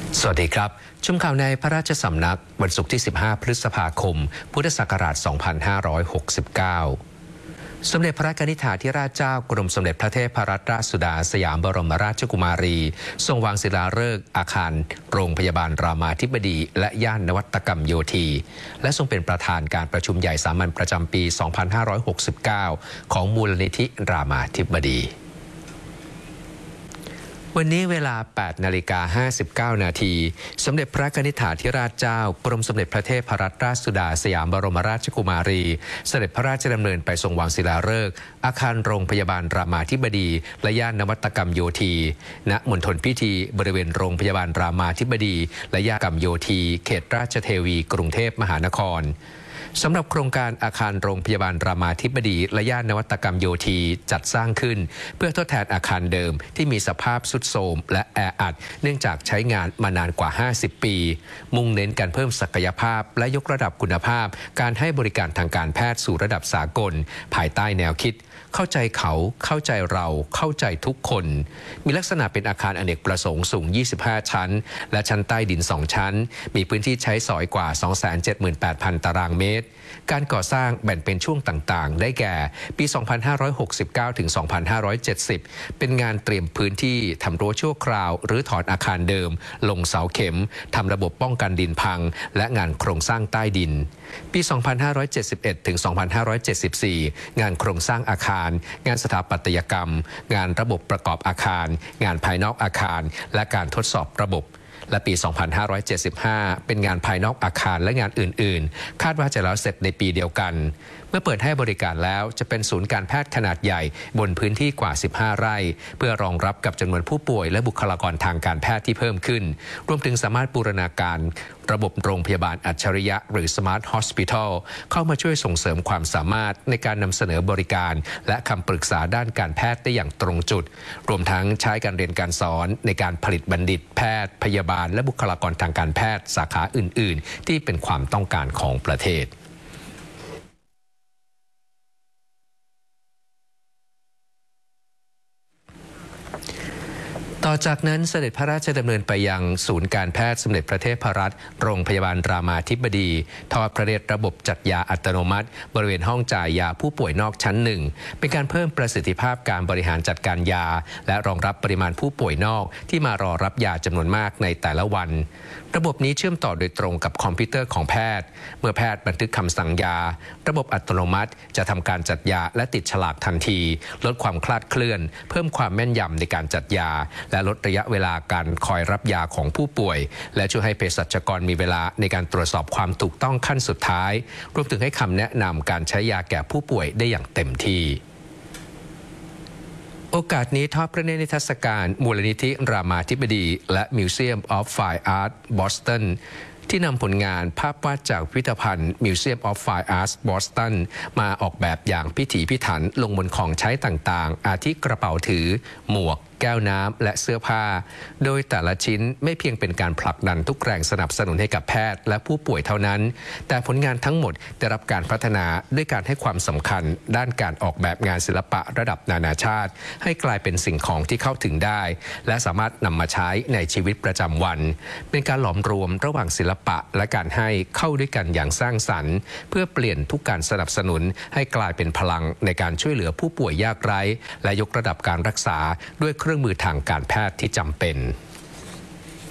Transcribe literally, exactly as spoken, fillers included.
สวัสดีครับชมข่าวในพระราชสำนักวันศุกร์ที่สิบห้าพฤษภาคมพุทธศักราชสองพันห้าร้อยหกสิบเก้าสมเด็จพระกนิษฐาธิราชเจ้ากรมสมเด็จพระเทพรัตนราชสุดาสยามบรมราชกุมารีทรงวางศิลาฤกษ์อาคารโรงพยาบาลรามาธิบดีและย่านนวัตกรรมโยธีและทรงเป็นประธานการประชุมใหญ่สามัญประจำปีสองพันห้าร้อยหกสิบเก้าของมูลนิธิรามาธิบดีวันนี้เวลา แปดนาฬิกาห้าสิบเก้า นาทีสมเด็จพระกนิษฐาธิราชเจ้ากรมสมเด็จพระเทพรัตนราชสุดาสยามบรมราชกุมารีเสด็จพระราชดำเนินไปทรงวางศิลาฤกษ์อาคารโรงพยาบาลรามาธิบดีและย่านนวัตกรรมโยธีณมณฑลพิธีบริเวณโรงพยาบาลรามาธิบดีและย่านนวัตกรรมโยธีเขตราชเทวีกรุงเทพมหานครสำหรับโครงการอาคารโรงพยาบาลรามาธิบดีและย่านนวัตกรรมโยธีจัดสร้างขึ้นเพื่อทดแทนอาคารเดิมที่มีสภาพทรุดโทรมและแออัดเนื่องจากใช้งานมานานกว่าห้าสิบปีมุ่งเน้นการเพิ่มศักยภาพและยกระดับคุณภาพการให้บริการทางการแพทย์สู่ระดับสากลภายใต้แนวคิดเข้าใจเขาเข้าใจเราเข้าใจทุกคนมีลักษณะเป็นอาคารอเนกประสงค์สูงยี่สิบห้าชั้นและชั้นใต้ดินสองชั้นมีพื้นที่ใช้สอยกว่า สองแสนเจ็ดหมื่นแปดพัน ตารางเมตรการก่อสร้างแบ่งเป็นช่วงต่างๆได้แก่ปี สองพันห้าร้อยหกสิบเก้า ถึง สองพันห้าร้อยเจ็ดสิบ เป็นงานเตรียมพื้นที่ทำรั้วชั่วคราวหรือถอนอาคารเดิมลงเสาเข็มทำระบบป้องกันดินพังและงานโครงสร้างใต้ดินปี สองพันห้าร้อยเจ็ดสิบเอ็ด ถึง สองพันห้าร้อยเจ็ดสิบสี่ งานโครงสร้างอาคารงานสถาปัตยกรรมงานระบบประกอบอาคารงานภายนอกอาคารและการทดสอบระบบและปี สองพันห้าร้อยเจ็ดสิบห้า เป็นงานภายนอกอาคารและงานอื่นๆคาดว่าจะแล้วเสร็จในปีเดียวกันเมื่อเปิดให้บริการแล้วจะเป็นศูนย์การแพทย์ขนาดใหญ่บนพื้นที่กว่าสิบห้าไร่เพื่อรองรับกับจำนวนผู้ป่วยและบุคลากรทางการแพทย์ที่เพิ่มขึ้นรวมถึงสามารถบูรณาการระบบโรงพยาบาลอัจฉริยะหรือ Smart Hospital เข้ามาช่วยส่งเสริมความสามารถในการนำเสนอบริการและคำปรึกษาด้านการแพทย์ได้อย่างตรงจุดรวมทั้งใช้การเรียนการสอนในการผลิตบัณฑิตแพทย์พยาบาลและบุคลากรทางการแพทย์สาขาอื่นๆที่เป็นความต้องการของประเทศต่อจากนั้นเสด็จพระราชดำเนินไปยังศูนย์การแพทย์สมเด็จพระเทพรัตน์โรงพยาบาลรามาธิบดีทอดพระเนตรระบบจัดยาอัตโนมัติบริเวณห้องจ่ายยาผู้ป่วยนอกชั้นหนึ่งเป็นการเพิ่มประสิทธิภาพการบริหารจัดการยาและรองรับปริมาณผู้ป่วยนอกที่มารอรับยาจำนวนมากในแต่ละวันระบบนี้เชื่อมต่อโดยตรงกับคอมพิวเตอร์ของแพทย์เมื่อแพทย์บันทึกคำสั่งยาระบบอัตโนมัติจะทำการจัดยาและติดฉลากทันทีลดความคลาดเคลื่อนเพิ่มความแม่นยำในการจัดยาและลดระยะเวลาการคอยรับยาของผู้ป่วยและช่วยให้เภสัชกรมีเวลาในการตรวจสอบความถูกต้องขั้นสุดท้ายรวมถึงให้คำแนะนำการใช้ยาแก่ผู้ป่วยได้อย่างเต็มที่โอกาสนี้ทอดพระเนตรนิทรรศการมูลนิธิรามาธิบดีและ Museum of Fine Art Boston ที่นำผลงานภาพวาดจากพิพิธภัณฑ์ Museum of Fine Arts Boston มาออกแบบอย่างพิถีพิถันลงบนของใช้ต่างๆอาทิกระเป๋าถือหมวกแก้วน้ำและเสื้อผ้าโดยแต่ละชิ้นไม่เพียงเป็นการผลักดันทุกแรงสนับสนุนให้กับแพทย์และผู้ป่วยเท่านั้นแต่ผลงานทั้งหมดได้รับการพัฒนาด้วยการให้ความสำคัญด้านการออกแบบงานศิลปะระดับนานาชาติให้กลายเป็นสิ่งของที่เข้าถึงได้และสามารถนำมาใช้ในชีวิตประจำวันเป็นการหลอมรวมระหว่างศิลปะและการให้เข้าด้วยกันอย่างสร้างสรรค์เพื่อเปลี่ยนทุกการสนับสนุนให้กลายเป็นพลังในการช่วยเหลือผู้ป่วยยากไร้และยกระดับการรักษาด้วยเครื่องมือทางการแพทย์ที่จำเป็น